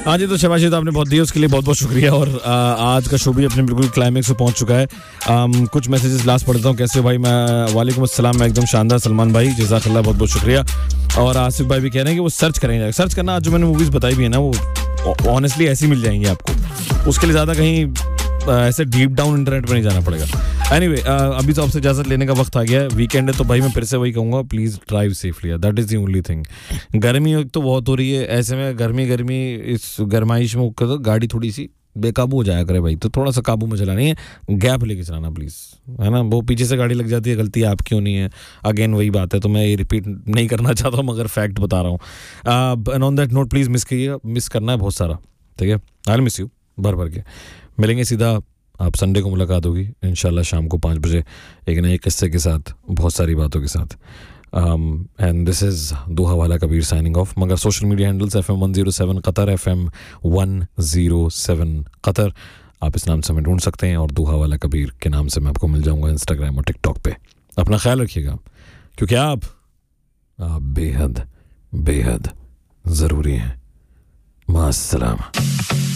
हाँ जी, तो शाबाशी तो आपने बहुत दी, उसके लिए बहुत बहुत शुक्रिया। और आज का शो भी अपने बिल्कुल क्लाइमेक्स पे पहुंच चुका है। कुछ मैसेजेस लास्ट पढ़ता हूँ। कैसे हो भाई? मैं वालेकुम अस्सलाम, मैं एकदम शानदार। सलमान भाई जज़ाकल्लाह, बहुत बहुत शुक्रिया। और आसिफ भाई भी कह रहे हैं कि वो सर्च करेंगे। सर्च करना, आज जो मैंने मूवीज़ बताई भी है ना, वो ऑनेस्टली ऐसी मिल जाएंगी आपको। उसके लिए ज़्यादा कहीं ऐसे डीप डाउन इंटरनेट पर नहीं जाना पड़ेगा। एनीवे, अभी तो आपसे इजाज़त लेने का वक्त आ गया है। वीकेंड है तो भाई मैं फिर से वही कहूँगा, please drive safely, that is the only thing. गर्मी तो बहुत हो रही है, ऐसे में गर्मी इस गर्माइश में तो गाड़ी थोड़ी सी बेकाबू हो जाया करे भाई, तो थोड़ा सा काबू में चलानी है, गैप लेके चलाना प्लीज़, है ना। वो पीछे से गाड़ी लग जाती है, गलती आप क्यों नहीं है। अगेन वही बात है, तो मैं ये रिपीट नहीं करना चाहता हूँ, मगर फैक्ट बता रहा हूँ। And on that note please miss करना है बहुत सारा, ठीक है। आई विल मिस यू भर के। मिलेंगे सीधा, आप संडे को मुलाकात होगी इंशाल्लाह शाम को 5 बजे, एक नए किस्से के साथ, बहुत सारी बातों के साथ। एंड दिस इज़ दुहा वाला कबीर साइनिंग ऑफ। मगर social media handles FM 107 Qatar, FM 107 Qatar, आप इस नाम से हमें ढूंढ सकते हैं। और दुहा वाला कबीर के नाम से मैं आपको मिल जाऊंगा इंस्टाग्राम और टिकटॉक पे। अपना ख्याल रखिएगा, क्योंकि आप बेहद बेहद ज़रूरी हैं। मास्सलाम।